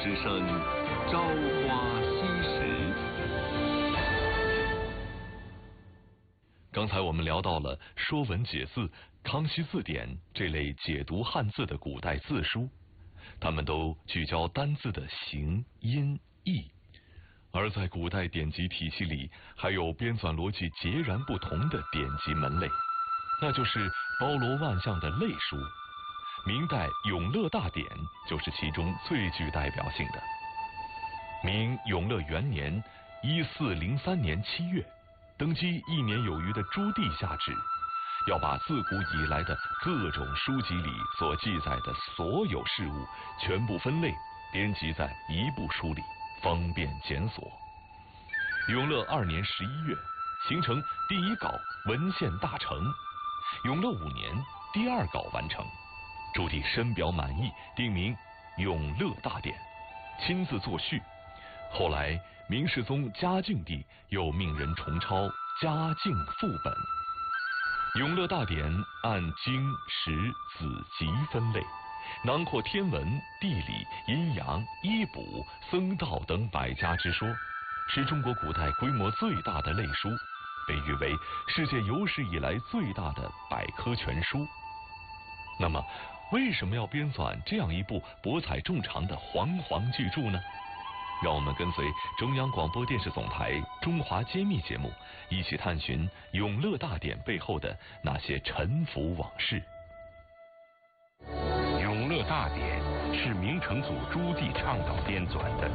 之声，朝花夕拾。刚才我们聊到了《说文解字》《康熙字典》这类解读汉字的古代字书，它们都聚焦单字的形、音、义。而在古代典籍体系里，还有编纂逻辑截然不同的典籍门类，那就是包罗万象的类书。明代《永乐大典》就是其中最具代表性的。明永乐元年1403年7月，登基1年有余的朱棣下旨，要把自古以来的各种书籍里所记载的所有事物全部分类编辑在一部书里，方便检索。永乐2年11月，形成第一稿文献大成。永乐5年，第二稿完成。朱棣深表满意，定名《永乐大典》，亲自作序。后来明世宗嘉靖帝又命人重抄嘉靖副本。永乐大典按经、史、子集分类，囊括天文、地理、阴阳、医卜、僧道等百家之说，是中国古代规模最大的类书，被誉为世界有史以来最大的百科全书。那么为什么要编纂这样一部博采众长的煌煌巨著呢？让我们跟随中央广播电视总台《中华揭秘》节目，一起探寻《永乐大典》背后的那些沉浮往事。 《永乐大典》是明成祖朱棣倡导编纂的。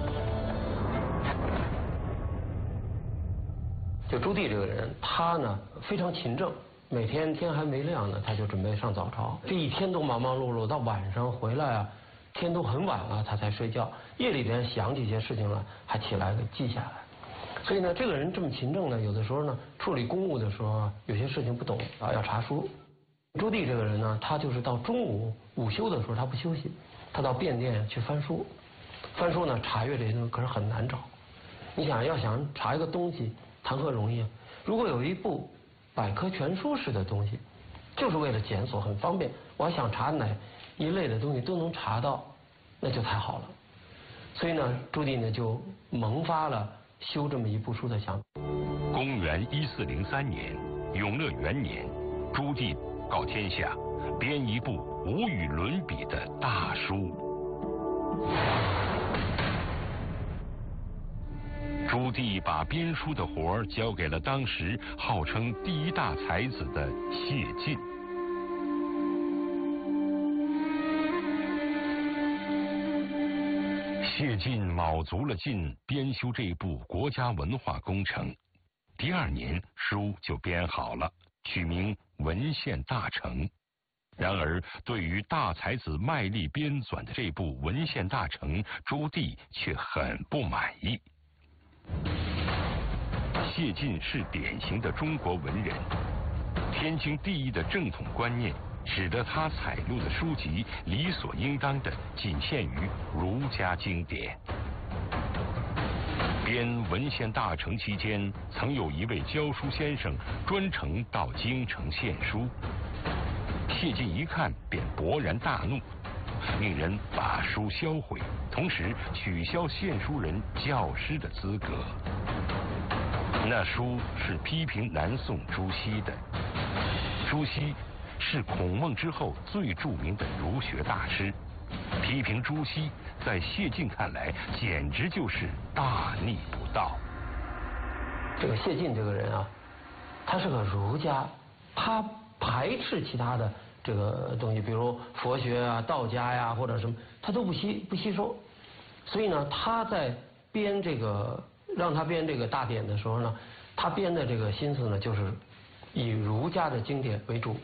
就朱棣这个人，他呢非常勤政。每天天还没亮呢，他就准备上早朝，这一天都忙忙碌碌，到晚上回来啊，天都很晚了，他才睡觉。夜里边想起一些事情了，还起来给记下来。所以呢，这个人这么勤政呢，有的时候呢，处理公务的时候，有些事情不懂啊，要查书。朱棣这个人呢，他就是到中午午休的时候，他不休息，他到便殿去翻书。翻书呢，查阅这些东西可是很难找。你想要查一个东西，谈何容易啊？如果有一部百科全书式的东西，就是为了检索，很方便。我要想查哪一类的东西都能查到，那就太好了。所以呢，朱棣呢就萌发了修这么一部书的想法。 公元1403年，永乐元年，朱棣告天下，编一部无与伦比的大书。朱棣把编书的活儿交给了当时号称第一大才子的谢晋。谢晋卯足了劲编修这部国家文化工程，第2年书就编好了，取名《文献大成》。然而，对于大才子卖力编纂的这部《文献大成》，朱棣却很不满意。谢晋是典型的中国文人，天经地义的正统观念使得他采录的书籍理所应当的仅限于儒家经典。编《文献大成》期间，曾有一位教书先生专程到京城献书，谢晋一看便勃然大怒，命人把书销毁，同时取消献书人教师的资格。那书是批评南宋朱熹的。朱熹是孔孟之后最著名的儒学大师，批评朱熹在谢晋看来简直就是大逆不道。 这个谢晋这个人啊，他是个儒家，他排斥其他的这个东西，比如佛学啊、道家呀、或者什么，他都不吸收。所以呢，他在编这个让他编这个大典的时候呢，他编的这个心思呢，就是以儒家的经典为主。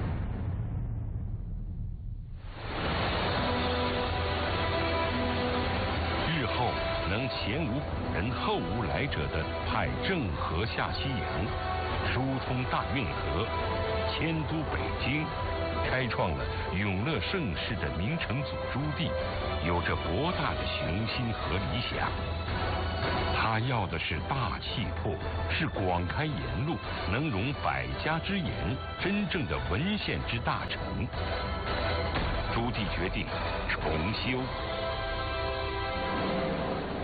日后能前无古人后无来者的派郑和下西洋，疏通大运河，迁都北京，开创了永乐盛世的明成祖朱棣，有着博大的雄心和理想。他要的是大气魄，是广开言路，能容百家之言，真正的文献之大成。朱棣决定重修。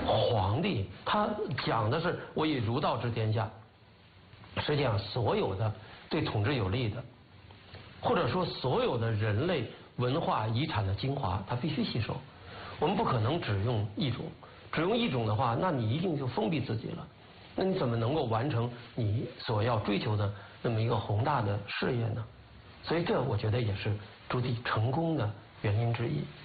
皇帝他讲的是我以儒道治天下，实际上所有的对统治有利的，或者说所有的人类文化遗产的精华，他必须吸收。我们不可能只用一种，只用一种的话，那你一定就封闭自己了。那你怎么能够完成你所要追求的那么一个宏大的事业呢？所以这我觉得也是朱棣成功的原因之一。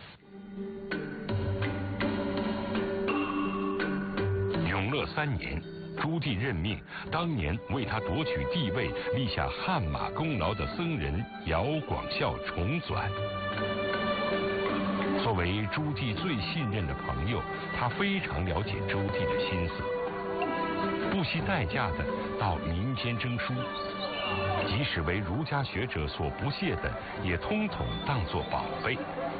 永乐3年，朱棣任命当年为他夺取帝位立下汗马功劳的僧人姚广孝重纂。作为朱棣最信任的朋友，他非常了解朱棣的心思，不惜代价的到民间征书，即使为儒家学者所不屑的，也通统当作宝贝。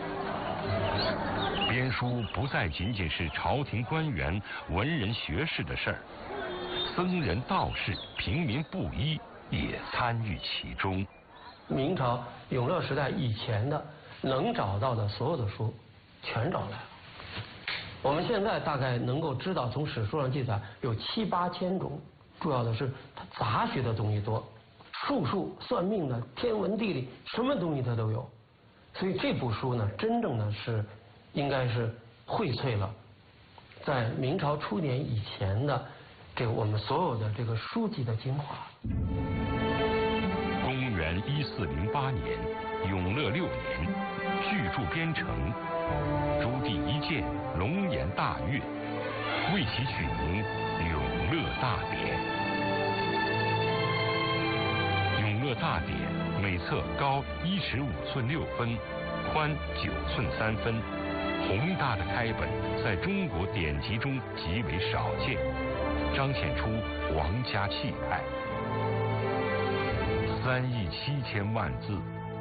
编书不再仅仅是朝廷官员、文人学士的事儿，僧人道士、平民布衣也参与其中。 明朝永乐时代以前的能找到的所有的书，全找来了。我们现在大概能够知道，从史书上记载有7、8千种，主要的是它杂学的东西多，术算命的、天文地理，什么东西它都有。所以这部书呢，真正的是应该是荟萃了在明朝初年以前的这个我们所有的这个书籍的精华。 公元1408年，永乐6年，巨著编成，朱棣一见，龙颜大悦，为其取名《永乐大典》。《永乐大典》每册高15寸6分，宽9寸3分，宏大的开本在中国典籍中极为少见，彰显出皇家气派。3亿7千万字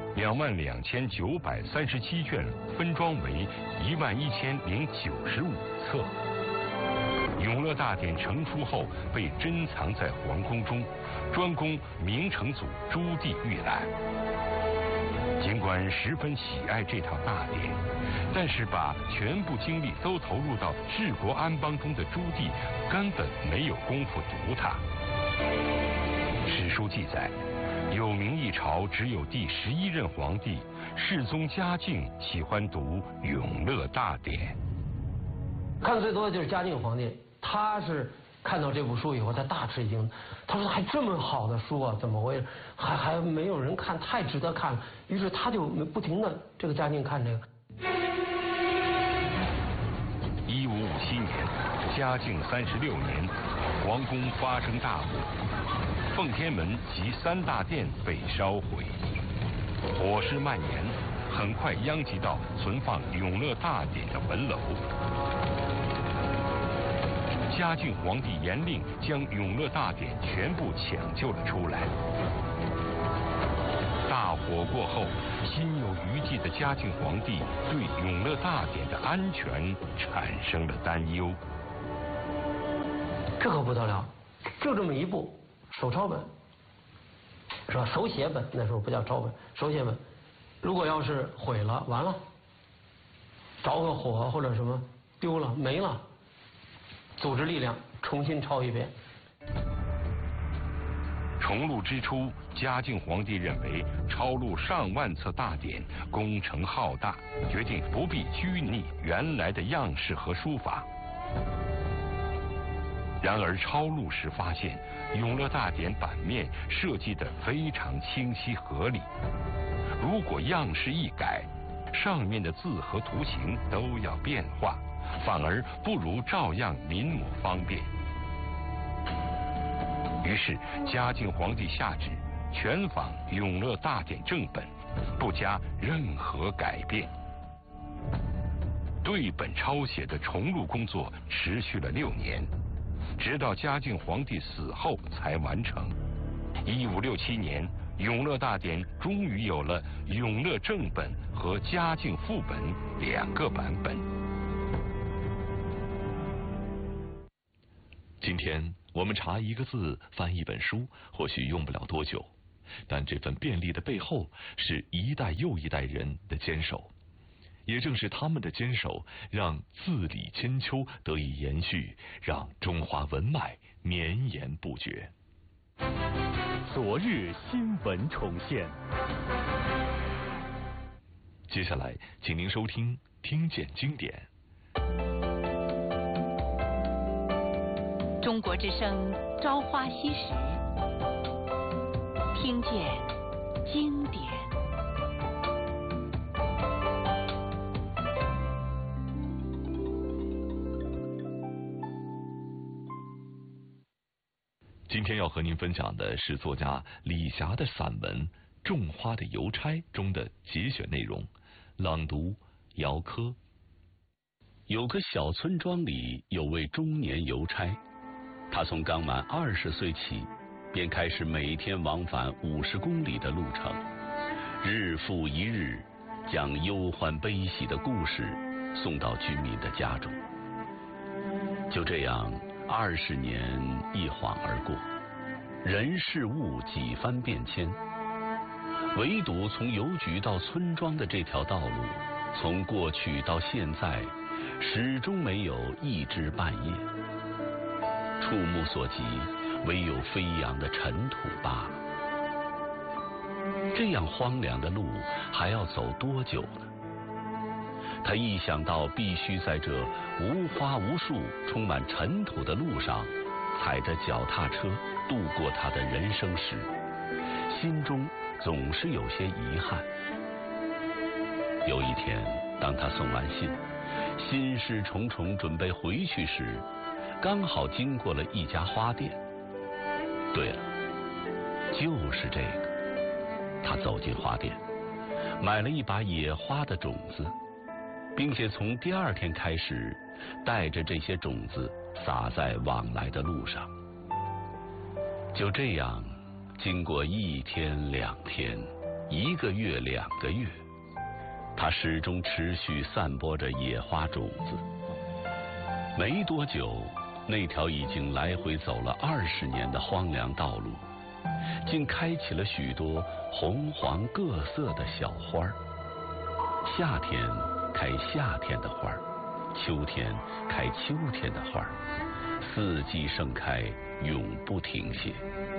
，22937卷，分装为11095册。永乐大典成书后，被珍藏在皇宫中，专供明成祖朱棣阅览。尽管十分喜爱这套大典，但是把全部精力都投入到治国安邦中的朱棣，根本没有功夫读它。史书记载，有明一朝只有第11任皇帝世宗嘉靖喜欢读《永乐大典》， 看最多的就是嘉靖皇帝，他是看到这部书以后，他大吃一惊。他说：“还这么好的书啊，怎么回事？还没有人看，太值得看了。”于是他就不停的这个嘉靖看这个。 1557年，嘉靖36年，皇宫发生大火，奉天门及3大殿被烧毁，火势蔓延，很快殃及到存放《永乐大典》的文楼。嘉靖皇帝严令将《永乐大典》全部抢救了出来。大火过后，心有余悸的嘉靖皇帝对《永乐大典》的安全产生了担忧。 这可不得了，就这么一部手抄本，是吧？手写本，那时候不叫抄本，手写本，如果要是毁了，完了，着个火或者什么丢了没了，组织力量重新抄一遍。 重录之初，嘉靖皇帝认为抄录上万册大典工程浩大，决定不必拘泥原来的样式和书法。然而抄录时发现，《永乐大典》版面设计得非常清晰合理，如果样式一改，上面的字和图形都要变化，反而不如照样临摹方便。于是嘉靖皇帝下旨全仿《永乐大典》正本，不加任何改变。对本抄写的重录工作持续了6年，直到嘉靖皇帝死后才完成。1567年，《永乐大典》终于有了永乐正本和嘉靖副本2个版本。 今天我们查一个字翻一本书，或许用不了多久，但这份便利的背后是一代又一代人的坚守。 也正是他们的坚守，让字里千秋得以延续，让中华文脉绵延不绝。 昨日新闻重现。 接下来，请您收听《听见经典》。 中国之声《朝花夕拾》，听见经典。 今天要和您分享的是作家李霞的散文《种花的邮差》中的节选内容，朗读姚科。 有个小村庄里有位中年邮差，他从刚满20岁起，便开始每天往返50公里的路程，日复一日，将忧欢悲喜的故事送到居民的家中。就这样，20年一晃而过，人事物几番变迁，唯独从邮局到村庄的这条道路，从过去到现在，始终没有一枝半叶。触目所及，唯有飞扬的尘土罢了。这样荒凉的路还要走多久呢？他一想到必须在这无花无树、充满尘土的路上，踩着脚踏车度过他的人生时，心中总是有些遗憾。有一天，当他送完信，心事重重准备回去时，刚好经过了一家花店。对了，就是这个。他走进花店，买了一把野花的种子，并且从第2天开始，带着这些种子撒在往来的路上。就这样，经过1天2天，1个月2个月，他始终持续散播着野花种子。没多久，那条已经来回走了20年的荒凉道路，竟开起了许多红黄各色的小花儿。夏天开夏天的花儿，秋天开秋天的花儿，四季盛开，永不停歇。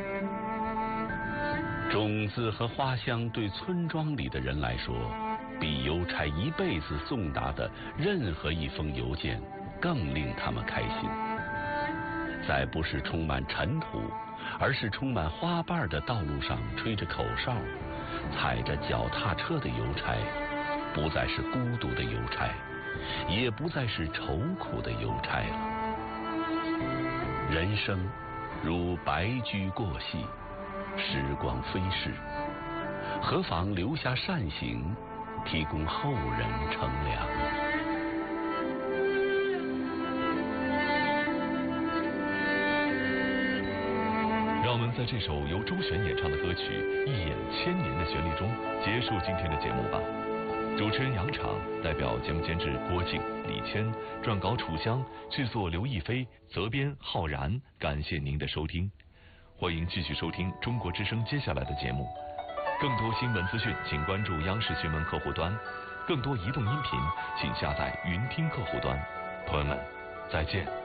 种子和花香对村庄里的人来说，比邮差一辈子送达的任何一封邮件更令他们开心。在不是充满尘土，而是充满花瓣的道路上吹着口哨，踩着脚踏车的邮差，不再是孤独的邮差，也不再是愁苦的邮差了。人生如白驹过隙，时光飞逝，何妨留下善行，提供后人乘凉。 让我们在这首由周璇演唱的歌曲《一眼千年》的旋律中结束今天的节目吧。主持人杨昶，代表节目监制郭靖、李谦，撰稿楚香，制作刘亦菲，责编浩然。感谢您的收听，欢迎继续收听中国之声接下来的节目。更多新闻资讯，请关注央视新闻客户端；更多移动音频，请下载云听客户端。朋友们，再见。